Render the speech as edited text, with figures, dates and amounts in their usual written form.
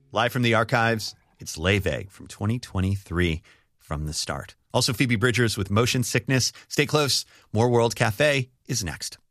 Live from the archives, it's Leve from 2023 from the start. Also, Phoebe Bridgers with Motion Sickness. Stay close. More World Cafe is next.